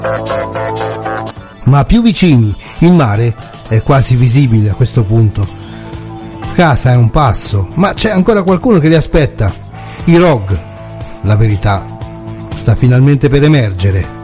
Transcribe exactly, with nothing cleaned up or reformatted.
Ma più vicini, il mare è quasi visibile a questo punto. Casa è un passo, ma c'è ancora qualcuno che li aspetta. I R O G. La verità sta finalmente per emergere.